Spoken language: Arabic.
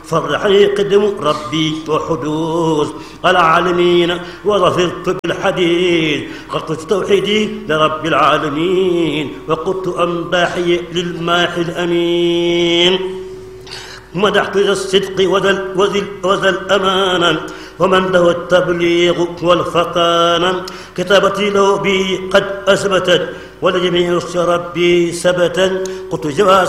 فرحني قدم ربي وحدوث العالمين وظفرت بالحديث قلت توحيدي لرب العالمين وقلت أنباحي للماحي الأمين مدحت ذا الصدق وذا الأمانة ومن له التبليغ والفطانة كتابتي له بي قد أثبتت ولجميع ربي ثبتا قلت جواز